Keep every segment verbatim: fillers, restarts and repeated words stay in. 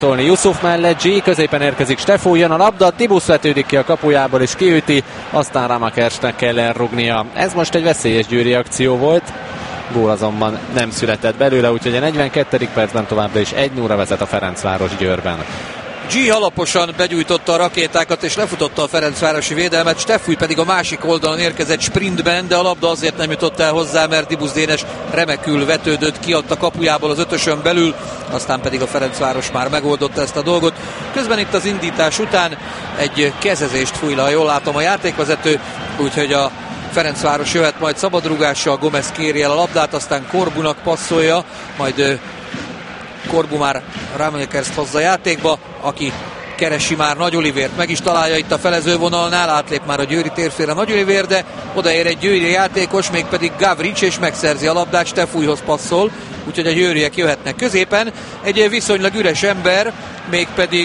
Yusuf mellett G, középen érkezik Stefú, jön a labda, Tibusz vetődik ki a kapujából és kiüti, aztán Ramakersnek kell elrugnia. Ez most egy veszélyes győri akció volt, gól azonban nem született belőle, úgyhogy a negyvenkettedik percben továbbra is egy nulla vezet a Ferencváros Győrben. G alaposan begyújtotta a rakétákat és lefutotta a ferencvárosi védelmet, Stefúj pedig a másik oldalon érkezett sprintben, de a labda azért nem jutott el hozzá, mert Dibusz Dénes remekül vetődött, kiadta kapujából az ötösön belül, aztán pedig a Ferencváros már megoldotta ezt a dolgot. Közben itt az indítás után egy kezezést fúj le, ha jól látom, a játékvezető, úgyhogy a Ferencváros jöhet majd szabadrúgással, Gomez kéri el a labdát, aztán Korbunak passzolja, majd Korbu már Ramakerszt hozza játékba, aki keresi már Nagy Olivért, meg is találja itt a felezővonalnál, átlép már a győri térfélre Nagy Olivér, de odaér egy győri játékos, mégpedig Gavrics, és megszerzi a labdát, Stefújhoz passzol, úgyhogy a győriek jöhetnek középen. Egy viszonylag üres ember, mégpedig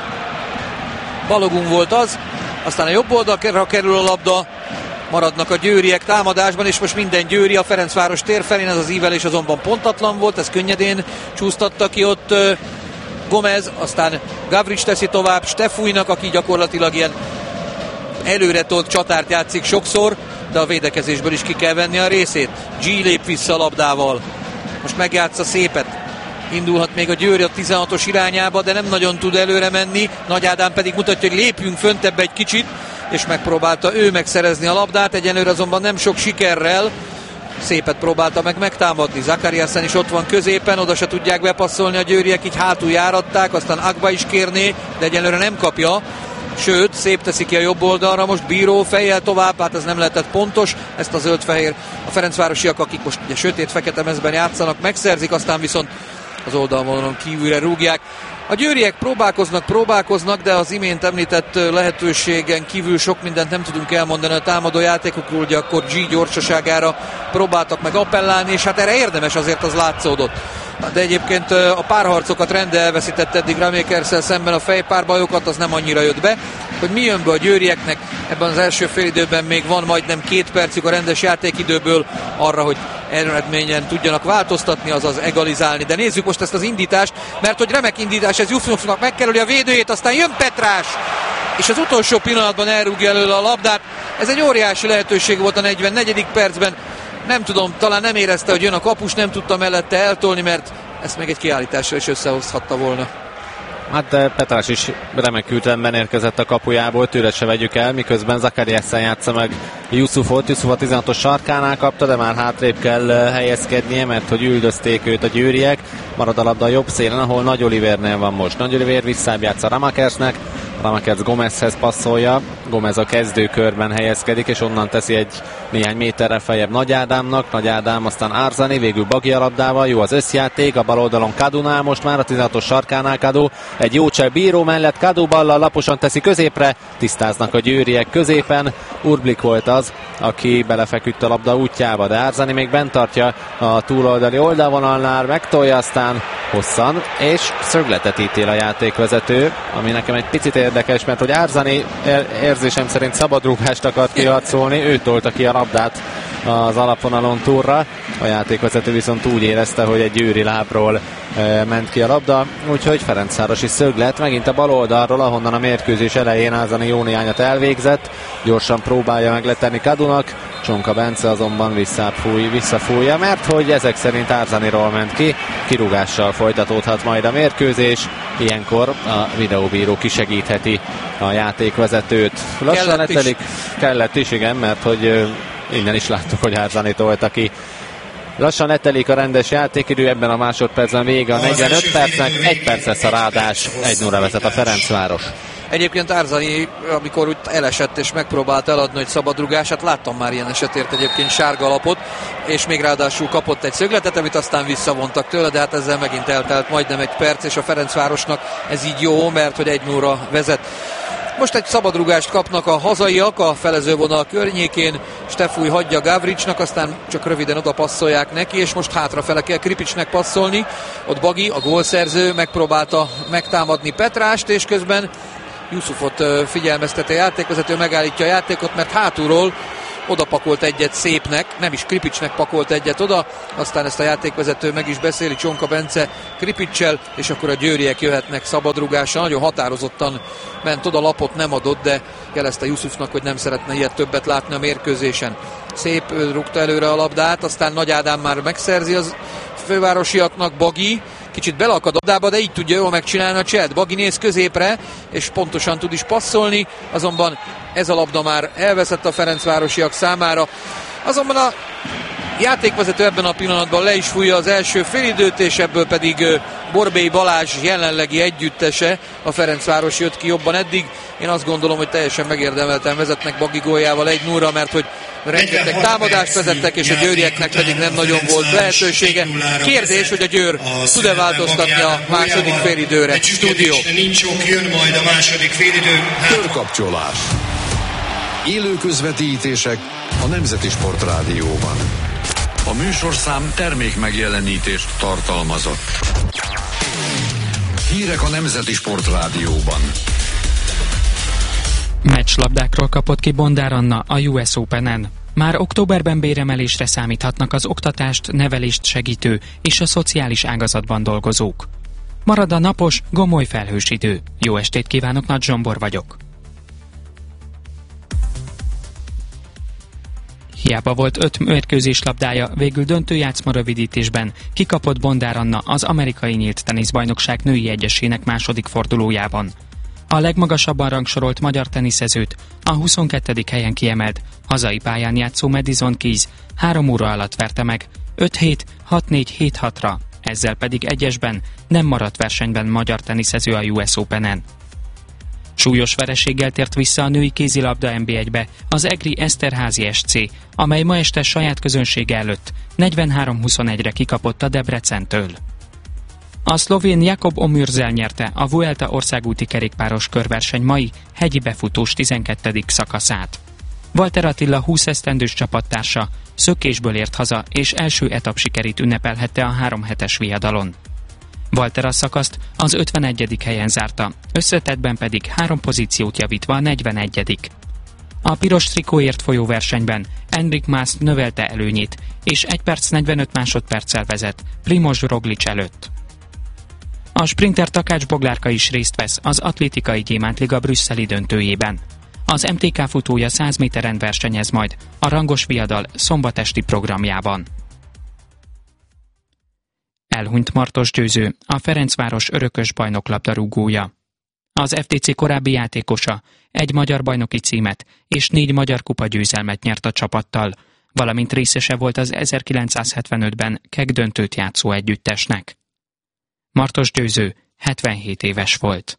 Balogun volt az, aztán a jobb oldalra kerül a labda, maradnak a győriek támadásban, és most minden győri a Ferencváros tér felén, ez az ívelés azonban pontatlan volt, ez könnyedén csúsztatta ki ott Gomez, aztán Gavrics teszi tovább Stefújnak, aki gyakorlatilag ilyen előretolt csatárt játszik sokszor, de a védekezésből is ki kell venni a részét. G lép vissza a labdával, most megjátsza szépet, indulhat még a Győri a tizenhatos irányába, de nem nagyon tud előre menni, Nagy Ádám pedig mutatja, hogy lépjünk föntebb egy kicsit, és megpróbálta ő megszerezni a labdát, egyenlőre azonban nem sok sikerrel, szépet próbálta meg megtámadni, Zakariasen is ott van középen, oda se tudják bepasszolni a győriek, így hátul járatták, aztán Agba is kérné, de egyenlőre nem kapja, sőt, szép teszi ki a jobb oldalra, most Bíró fejjel tovább, hát ez nem lehetett pontos, ezt a zöld-fehér, a ferencvárosiak, akik most ugye sötét-fekete mezben játszanak, megszerzik, aztán viszont az oldalvonalon kívülre rúgják. A győriek próbálkoznak, próbálkoznak, de az imént említett lehetőségen kívül sok mindent nem tudunk elmondani a támadó játékokról, ugye akkor G gyorsaságára próbáltak meg appellálni, és hát erre érdemes, azért az látszódott. De egyébként a párharcokat rendre elveszített eddig Ramakersszel szemben, a fejpárbajokat, az nem annyira jött be. Hogy mi jön be a győrieknek, ebben az első félidőben még van majdnem két percük a rendes játékidőből arra, hogy eredményen tudjanak változtatni, azaz egalizálni. De nézzük most ezt az indítást, mert hogy remek indítás, ez Yusufnak megkerüli a védőjét, aztán jön Petrás, és az utolsó pillanatban elrúgja előle a labdát. Ez egy óriási lehetőség volt a negyvennegyedik percben. Nem tudom, talán nem érezte, hogy jön a kapus, nem tudta mellette eltolni, mert ezt még egy kiállítással is összehozhatta volna. Hát de Petrás is remekül rendben érkezett a kapujából, tőle se vegyük el, miközben Zakariasen játsza meg Yusufot. Yusuf a tizenhatos sarkánál kapta, de már hátrébb kell helyezkednie, mert hogy üldözték őt a győriek. Marad a labda a jobb szélen, ahol Nagy Olivérnél van most. Nagy Olivér visszább játsz a Ramakersnek, Ramakers Gomezhez passzolja, Gomez a kezdőkörben helyezkedik, és onnan teszi egy néhány méterre feljebb Nagy Ádámnak, Nagy Ádám, aztán Arzani, végül Bagi a labdával, jó az összjáték, a bal oldalon Kadunál most már, a tizenhatos sarkánál Kadu, egy jó cseh Bíró mellett, Kadu ballal laposan teszi középre, tisztáznak a győriek középen, Urblik volt az, aki belefeküdt a labda útjába, de Arzani még bent tartja a túloldali oldalvonalnál, megtolja, aztán hosszan, és szögletet ítél a játékvezető, ami nekem egy picit érdekes, mert hogy Arzani érzésem szerint szabadrúgást akart kiharcolni, ő tolta ki a labdát az alapvonalon túlra, a játékvezető viszont úgy érezte, hogy egy győri lábról e, ment ki a labda, úgyhogy Ferencvárosi szöglet, megint a bal oldalról, ahonnan a mérkőzés elején Arzani jó néhányat elvégzett, gyorsan próbálja megletenni Kadunak, Csonka Bence azonban visszafúj, visszafújja, mert hogy ezek szerint Arzaniról ment ki, kirúgással folytatódhat majd a mérkőzés, ilyenkor a videóbíró kisegítheti a játékvezetőt. Lassan kellett letelik, is. Kellett is, igen, mert hogy innen is láttuk, hogy Arzani tolta ki. Lassan letelik a rendes játékidő, ebben a másodpercben vége a negyvenöt percnek, egy perc lesz a ráadás, egy nulla vezet a Ferencváros. Egyébként Arzani, amikor úgy elesett és megpróbált eladni egy szabadrugás, hát láttam már ilyen esetért egyébként sárga lapot, és még ráadásul kapott egy szögletet, amit aztán visszavontak tőle, de hát ezzel megint eltelt majdnem egy perc, és a Ferencvárosnak ez így jó, mert hogy egy nulla vezet. Most egy szabadrugást kapnak a hazaiak a felezővonal környékén, Stefúj hagyja Gavricsnak, aztán csak röviden oda passzolják neki, és most hátrafele kell Kripicsnek passzolni. Ott Bagi, a gólszerző, megpróbálta megtámadni Petrást, és közben Yusufot figyelmezteti a játékvezető, megállítja a játékot, mert hátulról oda pakolt egyet Szépnek, nem is Kripicsnek pakolt egyet oda, aztán ezt a játékvezető meg is beszéli, Csonka Bence Kripicsel, és akkor a győriek jöhetnek szabadrugásra. Nagyon határozottan ment oda, lapot nem adott, de jelezte Jusufnak, hogy nem szeretne ilyet többet látni a mérkőzésen. Szép rúgta előre a labdát, aztán Nagy Ádám már megszerzi az fővárosiaknak, Bagi kicsit beleakad labdába, de így tudja jól megcsinálni a Csed. Bagi néz középre, és pontosan tud is passzolni, azonban ez a labda már elveszett a ferencvárosiak számára. Azonban a játékvezető ebben a pillanatban le is fújja az első félidőt, és ebből pedig Borbély Balázs jelenlegi együttese, a Ferencváros jött ki jobban eddig. Én azt gondolom, hogy teljesen megérdemelten vezetnek Bagi góljával egy nullra, mert hogy rengeteg támadást vezettek, és a győrieknek pedig nem nagyon volt lehetősége. Kérdés, hogy a Győr tud-e változtatni a második félidőre. Stúdió. Nincs sok, jön majd a második félidő. Körkapcsolás. Élő közvetítések a Nemzeti Sportrádióban. A műsorszám termék megjelenítést tartalmazott. Hírek a Nemzeti Sportrádióban. Meccslabdákról kapott ki Bondár Anna a U S Openen. Már októberben béremelésre számíthatnak az oktatást, nevelést segítő és a szociális ágazatban dolgozók. Marad a napos, gomoly felhős idő. Jó estét kívánok, Nagy Zsombor vagyok. Hiába volt öt mérkőzés labdája, végül döntőjátszma rövidítésben kikapott Bondár Anna az amerikai nyílt teniszbajnokság női egyesének második fordulójában. A legmagasabban rangsorolt magyar teniszezőt, a huszonkettedik helyen kiemelt, hazai pályán játszó Madison Keys három óra alatt verte meg, öt hét, hat négy, hét hatra, ezzel pedig egyesben nem maradt versenyben magyar teniszező a U S Openen. Súlyos vereséggel tért vissza a női kézilabda en bé egybe az egri Eszterházy es cé, amely ma este saját közönsége előtt negyvenhárom huszonegyre kikapott a Debrecentől. A szlovén Jakob Omürzel nyerte a Vuelta országúti kerékpáros körverseny mai hegyi befutós tizenkettedik szakaszát. Walter Attila húsz esztendős csapattársa szökésből ért haza, és első etap sikerét ünnepelhette a három hetes viadalon. Walter a szakaszt az ötvenegyedik helyen zárta, összetettben pedig három pozíciót javítva a negyvenegyedik A piros trikóért folyó versenyben Enric Mas növelte előnyét, és egy perc negyvenöt másodperccel vezet Primož Roglič előtt. A sprinter Takács Boglárka is részt vesz az Atlétikai Gyémántliga brüsszeli döntőjében. Az em té ká futója száz méteren versenyez majd a rangos viadal szombatesti programjában. Elhunyt Martos Győző, a Ferencváros örökös bajnok labdarúgója. Az ef té cé korábbi játékosa egy magyar bajnoki címet és négy magyar kupa győzelmet nyert a csapattal, valamint részese volt az ezerkilencszázhetvenötben keg döntőt játszó együttesnek. Martos Győző hetvenhét éves volt.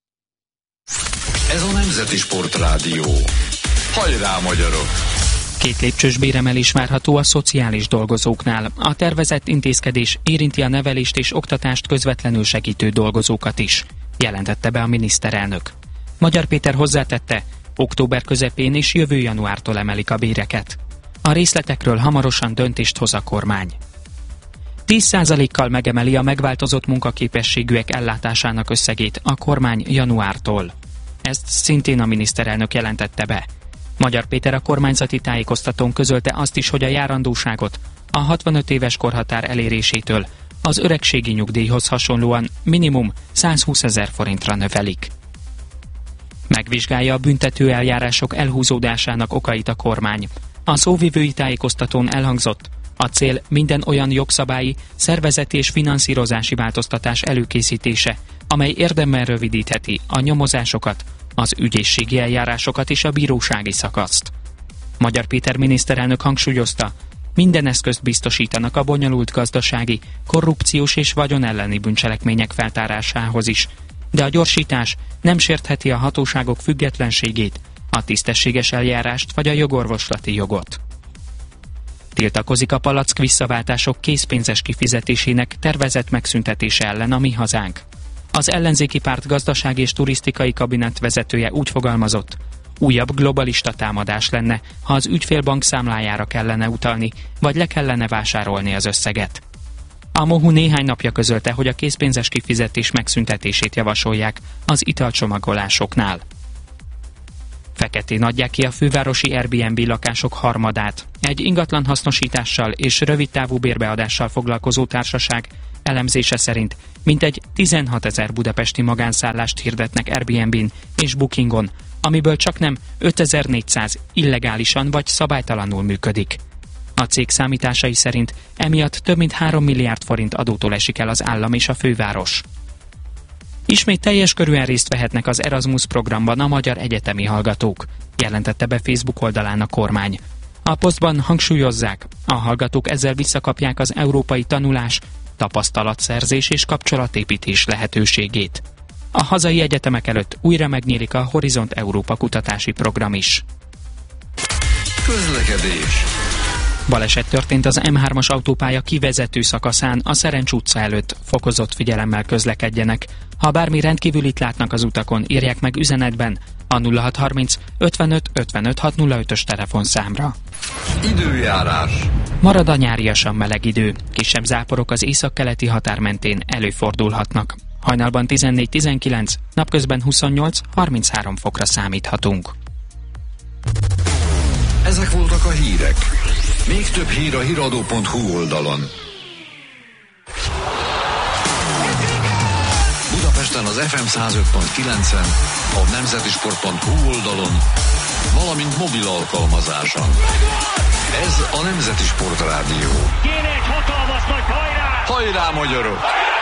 Ez a Nemzeti Sportrádió. Hajrá, magyarok! Két lépcsős béremelés várható a szociális dolgozóknál. A tervezett intézkedés érinti a nevelést és oktatást közvetlenül segítő dolgozókat is, jelentette be a miniszterelnök. Magyar Péter hozzátette, október közepén és jövő januártól emelik a béreket. A részletekről hamarosan döntést hoz a kormány. tíz százalékkal megemeli a megváltozott munkaképességűek ellátásának összegét a kormány januártól. Ezt szintén a miniszterelnök jelentette be. Magyar Péter a kormányzati tájékoztatón közölte azt is, hogy a járandóságot a hatvanöt éves korhatár elérésétől az öregségi nyugdíjhoz hasonlóan minimum százhúszezer forintra növelik. Megvizsgálja a büntető eljárások elhúzódásának okait a kormány. A szóvivői tájékoztatón elhangzott, a cél minden olyan jogszabályi, szervezeti és finanszírozási változtatás előkészítése, amely érdemben rövidítheti a nyomozásokat, az ügyészségi eljárásokat és a bírósági szakaszt. Magyar Péter miniszterelnök hangsúlyozta, minden eszközt biztosítanak a bonyolult gazdasági, korrupciós és vagyon elleni bűncselekmények feltárásához is, de a gyorsítás nem sértheti a hatóságok függetlenségét, a tisztességes eljárást vagy a jogorvoslati jogot. Tiltakozik a palack visszaváltások készpénzes kifizetésének tervezett megszüntetése ellen a Mi Hazánk. Az ellenzéki párt gazdasági és turisztikai kabinet vezetője úgy fogalmazott, újabb globalista támadás lenne, ha az ügyfél bankszámlájára kellene utalni, vagy le kellene vásárolni az összeget. A MOHU néhány napja közölte, hogy a készpénzes kifizetés megszüntetését javasolják az italcsomagolásoknál. Feketén adják ki a fővárosi Airbnb lakások harmadát. Egy ingatlan hasznosítással és rövidtávú bérbeadással foglalkozó társaság elemzése szerint mintegy tizenhatezer budapesti magánszállást hirdetnek Airbnb-n és Bookingon, amiből csaknem ötezer-négyszáz illegálisan vagy szabálytalanul működik. A cég számításai szerint emiatt több mint három milliárd forint adótól esik el az állam és a főváros. Ismét teljes körűen részt vehetnek az Erasmus programban a magyar egyetemi hallgatók, jelentette be Facebook oldalán a kormány. A posztban hangsúlyozzák, a hallgatók ezzel visszakapják az európai tanulás, tapasztalatszerzés és kapcsolatépítés lehetőségét. A hazai egyetemek előtt újra megnyílik a Horizont Európa kutatási program is. Közlekedés. Baleset történt az M hármas autópálya kivezető szakaszán a Szerencs utca előtt, fokozott figyelemmel közlekedjenek. Ha bármi rendkívülit látnak az utakon, írják meg üzenetben a nulla hat harminc ötvenöt ötvenöt hatszázötös telefonszámra. Időjárás. Marad a nyáriasan meleg idő, kisebb záporok az északkeleti határ mentén előfordulhatnak. Hajnalban tizennégy tizenkilenc, napközben huszonnyolc harminchárom fokra számíthatunk. Ezek voltak a hírek. Még több hír a híradó pont hu oldalon. Budapesten az ef em száz öt pont kilencen, a nemzetisport pont hu oldalon, valamint mobil alkalmazáson. Ez a Nemzeti Sport Rádió. Kéne egy hatalmas nagy hajrá! Hajrá, magyarok!